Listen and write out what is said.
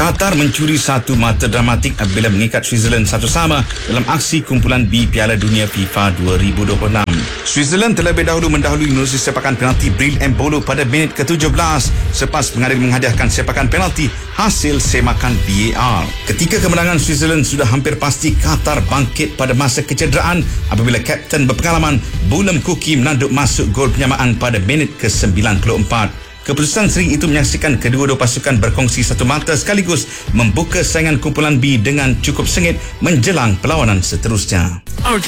Qatar mencuri satu mata dramatik apabila mengikat Switzerland 1-1 dalam aksi kumpulan B Piala Dunia FIFA 2026. Switzerland terlebih dahulu mendahului menerusi sepakan penalti Bril Embolo pada minit ke-17 selepas pengadil menghadiahkan sepakan penalti hasil semakan VAR. Ketika kemenangan Switzerland sudah hampir pasti, Qatar bangkit pada masa kecederaan apabila kapten berpengalaman Bulem Kuki menanduk masuk gol penyamaan pada minit ke-94. Keputusan seri itu menyaksikan kedua-dua pasukan berkongsi satu mata sekaligus membuka saingan kumpulan B dengan cukup sengit menjelang perlawanan seterusnya.